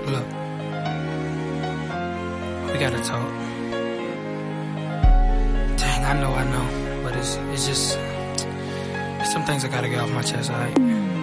Look, we gotta talk. Dang, I know, but it's just some things I gotta get off my chest, alright?